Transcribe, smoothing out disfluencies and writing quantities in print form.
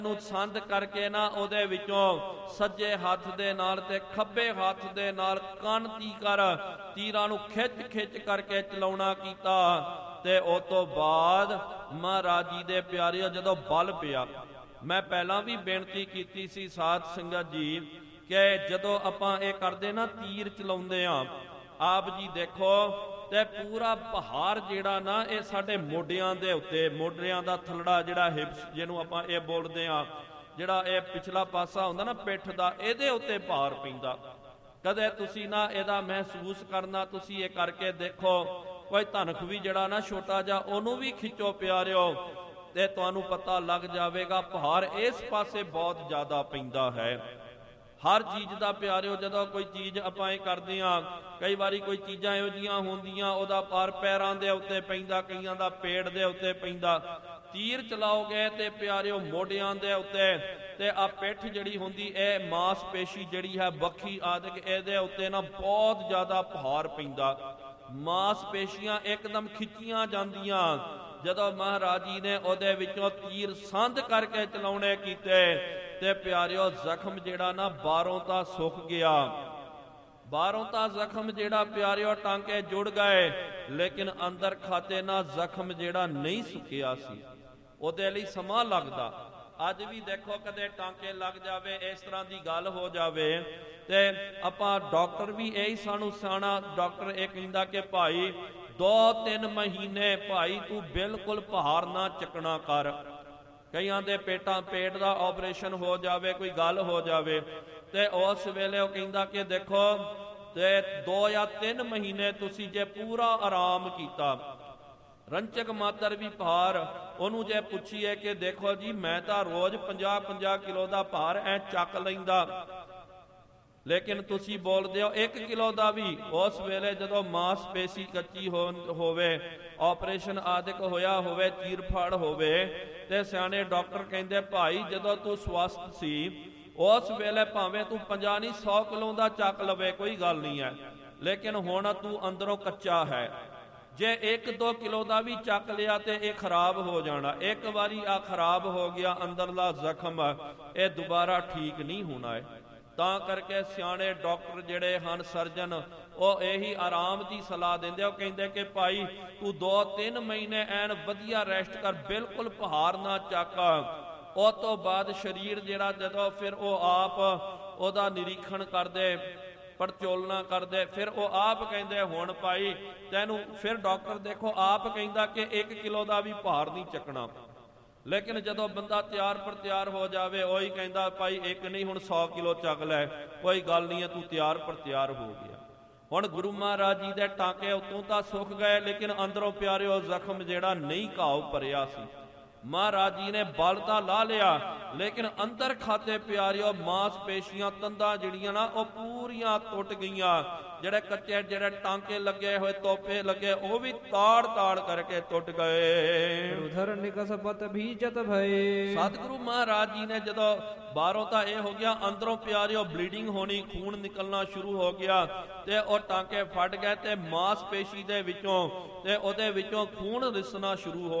ਨੂੰ ਸੰਦ ਕਰਕੇ ਨਾ ਉਹਦੇ ਵਿੱਚੋਂ ਸੱਜੇ ਹੱਥ ਦੇ ਨਾਲ ਤੇ ਖੱਬੇ ਹੱਥ ਦੇ ਨਾਲ ਕੰਨ ਤੀਕਰ ਤੀਰਾਂ ਨੂੰ ਖਿੱਚ ਖਿੱਚ ਕਰਕੇ ਚਲਾਉਣਾ ਕੀਤਾ। ਤੇ ਉਸ ਤੋਂ ਬਾਅਦ ਮਹਾਰਾਜ ਜੀ ਦੇ ਪਿਆਰਿਓ ਜਦੋਂ ਬਲ ਪਿਆ, ਮੈਂ ਪਹਿਲਾਂ ਵੀ ਬੇਨਤੀ ਕੀਤੀ ਸੀ ਸਾਧ ਸੰਗਤ ਜੀ ਕਿ ਜਦੋਂ ਆਪਾਂ ਇਹ ਕਰਦੇ ਨਾ ਤੀਰ ਚਲਾਉਂਦੇ ਆ, ਆਪ ਜੀ ਦੇਖੋ ਤੇ ਪੂਰਾ ਪਹਾੜ ਜਿਹੜਾ ਨਾ ਇਹ ਸਾਡੇ ਮੋਢਿਆਂ ਦੇ ਉੱਤੇ, ਮੋਢਿਆਂ ਦਾ ਥੱਲੜਾ ਜਿਹੜਾ ਹਿਪਸ ਜਿਹਨੂੰ ਆਪਾਂ ਇਹ ਬੋਲਦੇ ਆ, ਜਿਹੜਾ ਇਹ ਪਿਛਲਾ ਪਾਸਾ ਹੁੰਦਾ ਨਾ ਪਿੱਠ ਦਾ, ਇਹਦੇ ਉੱਤੇ ਭਾਰ ਪੈਂਦਾ। ਕਦੇ ਤੁਸੀਂ ਨਾ ਇਹਦਾ ਮਹਿਸੂਸ ਕਰਨਾ, ਤੁਸੀਂ ਇਹ ਕਰਕੇ ਦੇਖੋ। ਕੋਈ ਧਨਖ ਵੀ ਜਿਹੜਾ ਨਾ ਛੋਟਾ ਜਿਹਾ ਉਹਨੂੰ ਵੀ ਖਿੱਚੋ ਪਿਆਰਿਓ ਤੇ ਤੁਹਾਨੂੰ ਪਤਾ ਲੱਗ ਜਾਵੇਗਾ ਭਾਰ ਇਸ ਪਾਸੇ ਬਹੁਤ ਜ਼ਿਆਦਾ ਪੈਂਦਾ ਹੈ। ਹਰ ਚੀਜ਼ ਦਾ ਪਿਆਰਿਓ ਜਦੋਂ ਕੋਈ ਚੀਜ਼ ਆਪਾਂ ਇਹ ਕਰਦੇ ਆ, ਕਈ ਵਾਰੀ ਕੋਈ ਚੀਜ਼ਾਂ ਇਹੋ ਜਿਹੀਆਂ ਹੁੰਦੀਆਂ ਉਹਦਾ ਭਾਰ ਪੈਰਾਂ ਦੇ ਉੱਤੇ ਪੈਂਦਾ, ਕਈਆਂ ਦਾ ਪੇਟ ਦੇ ਉੱਤੇ ਪੈਂਦਾ। ਤੀਰ ਚਲਾਓਗੇ ਤੇ ਪਿਆਰਿਓ ਮੋਢਿਆਂ ਦੇ ਉੱਤੇ ਤੇ ਆ ਪਿੱਠ ਜਿਹੜੀ ਹੁੰਦੀ ਇਹ ਮਾਸਪੇਸ਼ੀ ਜਿਹੜੀ ਹੈ ਬੱਖੀ ਆਦਿਕ ਇਹਦੇ ਉੱਤੇ ਨਾ ਬਹੁਤ ਜ਼ਿਆਦਾ ਭਾਰ ਪੈਂਦਾ। ਮਾਸਪੇਸ਼ੀਆਂ ਇੱਕਦਮ ਖਿੱਚੀਆਂ ਜਾਂਦੀਆਂ। ਜਦੋਂ ਮਹਾਰਾਜ ਜੀ ਨੇ ਉਹਦੇ ਵਿੱਚੋਂ ਤੀਰ ਸੰਦ ਕਰਕੇ ਚਲਾਉਣੇ ਕੀਤੇ ਤੇ ਪਿਆਰਿਓ ਜ਼ਖਮ ਜਿਹੜਾ ਨਾ ਬਾਹਰੋਂ ਤਾਂ ਸੁੱਕ ਗਿਆ, ਬਾਹਰੋਂ ਤਾਂ ਜ਼ਖਮ ਜਿਹੜਾ ਪਿਆਰਿਓ ਟਾਂਕੇ ਜੁੜ ਗਏ, ਲੇਕਿਨ ਅੰਦਰ ਖਾਤੇ ਨਾ ਜ਼ਖਮ ਜਿਹੜਾ ਨਹੀਂ ਸੁੱਕਿਆ ਸੀ, ਉਹਦੇ ਲਈ ਸਮਾਂ ਲੱਗਦਾ। ਅੱਜ ਵੀ ਦੇਖੋ ਕਦੇ ਟਾਂਕੇ ਲੱਗ ਜਾਵੇ, ਇਸ ਤਰ੍ਹਾਂ ਦੀ ਗੱਲ ਹੋ ਜਾਵੇ ਤੇ ਆਪਾਂ ਡਾਕਟਰ ਵੀ ਇਹੀ ਸਾਨੂੰ ਸਿਆਣਾ ਡਾਕਟਰ ਇਹ ਕਹਿੰਦਾ ਕਿ ਭਾਈ 2-3 ਮਹੀਨੇ ਭਾਈ ਤੂੰ ਬਿਲਕੁਲ ਭਾਰ ਨਾ ਚੱਕਣਾ ਕਰ। ਕਈਆਂ ਦੇ ਪੇਟ ਦਾ ਆਪਰੇਸ਼ਨ ਹੋ ਜਾਵੇ, ਕੋਈ ਗੱਲ ਹੋ ਜਾਵੇ ਤੇ ਉਸ ਵੇਲੇ ਉਹ ਕਹਿੰਦਾ ਕਿ ਦੇਖੋ ਤੇ 2 ਜਾਂ 3 ਮਹੀਨੇ ਤੁਸੀਂ ਜੇ ਪੂਰਾ ਆਰਾਮ ਕੀਤਾ, ਰੰਚਕ ਮਾਤਰ ਵੀ ਭਾਰ ਉਹਨੂੰ ਜੇ ਪੁੱਛੀਏ ਕਿ ਦੇਖੋ ਜੀ ਮੈਂ ਤਾਂ ਰੋਜ਼ 50-50 ਕਿਲੋ ਦਾ ਭਾਰ ਐ ਚੱਕ ਲੈਂਦਾ, ਲੇਕਿਨ ਤੁਸੀਂ ਬੋਲਦੇ ਹੋ 1 ਕਿਲੋ ਦਾ ਵੀ। ਉਸ ਵੇਲੇ ਜਦੋਂ ਮਾਸਪੇਸ਼ੀ ਕੱਚੀ ਹੋਵੇ, ਆਪਰੇਸ਼ਨ ਆਦਿਕ ਹੋਇਆ ਹੋਵੇ, ਚੀਰ ਫਾੜ ਹੋਵੇ ਤੇ ਸਿਆਣੇ ਡਾਕਟਰ ਕਹਿੰਦੇ ਭਾਈ ਜਦੋਂ ਤੂੰ ਸਵਸਥ ਸੀ ਉਸ ਵੇਲੇ ਭਾਵੇਂ ਤੂੰ 50 ਨਹੀਂ 100 ਕਿਲੋ ਦਾ ਚੱਕ ਲਵੇ ਕੋਈ ਗੱਲ ਨਹੀਂ ਹੈ, ਲੇਕਿਨ ਹੁਣ ਤੂੰ ਅੰਦਰੋਂ ਕੱਚਾ ਹੈ। ਜੇ 1-2 ਕਿਲੋ ਦਾ ਵੀ ਚੱਕ ਲਿਆ ਤੇ ਇਹ ਖਰਾਬ ਹੋ ਜਾਣਾ। ਇੱਕ ਵਾਰੀ ਆ ਖਰਾਬ ਹੋ ਗਿਆ ਅੰਦਰਲਾ ਜ਼ਖਮ, ਇਹ ਦੁਬਾਰਾ ਠੀਕ ਨਹੀਂ ਹੋਣਾ ਹੈ। ਤਾਂ ਕਰਕੇ ਸਿਆਣੇ ਡਾਕਟਰ ਜਿਹੜੇ ਹਨ, ਸਰਜਨ, ਉਹ ਇਹੀ ਆਰਾਮ ਦੀ ਸਲਾਹ ਦਿੰਦੇ। ਉਹ ਕਹਿੰਦੇ ਕਿ ਭਾਈ ਤੂੰ 2-3 ਮਹੀਨੇ ਐਨ ਵਧੀਆ ਰੈਸਟ ਕਰ, ਬਿਲਕੁਲ ਭਾਰ ਨਾ ਚੱਕ। ਉਸ ਤੋਂ ਬਾਅਦ ਸਰੀਰ ਜਿਹੜਾ ਜਦੋਂ ਫਿਰ ਉਹ ਆਪ ਉਹਦਾ ਨਿਰੀਖਣ ਕਰਦੇ, ਪੜਚੋਲਣਾ ਕਰਦੇ, ਫਿਰ ਉਹ ਆਪ ਕਹਿੰਦੇ ਹੁਣ ਭਾਈ ਤੈਨੂੰ, ਫਿਰ ਡਾਕਟਰ ਦੇਖੋ ਆਪ ਕਹਿੰਦਾ ਕਿ 1 ਕਿਲੋ ਦਾ ਵੀ ਭਾਰ ਨਹੀਂ ਚੱਕਣਾ, ਲੇਕਿਨ ਜਦੋਂ ਬੰਦਾ ਤਿਆਰ ਪਰ ਤਿਆਰ ਹੋ ਜਾਵੇ ਉਹੀ ਕਹਿੰਦਾ ਭਾਈ 1 ਨਹੀਂ ਹੁਣ 100 ਕਿਲੋ ਚੱਕ ਲੈ, ਕੋਈ ਗੱਲ ਨਹੀਂ ਹੈ ਤੂੰ ਤਿਆਰ ਪਰ ਤਿਆਰ ਹੋ ਗਿਆ। ਹੁਣ ਗੁਰੂ ਮਹਾਰਾਜ ਜੀ ਦੇ ਟਾਂਕੇ ਉਤੋਂ ਤਾਂ ਸੁੱਕ ਗਏ, ਲੇਕਿਨ ਅੰਦਰੋਂ ਪਿਆਰਿਓ ਜ਼ਖਮ ਜਿਹੜਾ ਨਹੀਂ ਘਾਉ ਭਰਿਆ ਸੀ। ਮਹਾਰਾਜ ਜੀ ਨੇ ਬਲ ਤਾਂ ਲਾ ਲਿਆ, ਲੇਕਿਨ ਅੰਦਰ ਖਾਤੇ ਪਿਆਰਿਓ ਮਾਸਪੇਸ਼ੀਆਂ ਤੰਦਾਂ ਜਿਹੜੀਆਂ ਨਾ ਉਹ ਪੂਰੀਆਂ ਟੁੱਟ ਗਈਆਂ। ਜਿਹੜੇ ਕੱਚੇ ਜਿਹੜੇ ਟਾਂਕੇ ਲੱਗੇ ਹੋਏ, ਤੋਪੇ ਲੱਗੇ, ਉਹ ਵੀ ਤਾੜ ਕਰਕੇ ਟੁੱਟ ਗਏ। ਉਧਰ ਨਿਕਸ ਪਤ ਭੀਜਤ ਭਏ। ਸਤਿਗੁਰੂ ਮਹਾਰਾਜ ਜੀ ਨੇ ਜਦੋਂ ਬਾਹਰੋਂ ਤਾਂ ਇਹ ਹੋ ਗਿਆ, ਅੰਦਰੋਂ ਪਿਆਰਿਓ ਬਲੀਡਿੰਗ ਹੋਣੀ, ਖੂਨ ਨਿਕਲਣਾ ਸ਼ੁਰੂ ਹੋ ਗਿਆ ਤੇ ਉਹ ਟਾਂਕੇ ਫਟ ਗਏ ਤੇ ਮਾਸਪੇਸ਼ੀ ਦੇ ਵਿੱਚੋਂ ਤੇ ਉਹਦੇ ਵਿੱਚੋਂ ਖੂਨ ਰਿਸਣਾ ਸ਼ੁਰੂ ਹੋ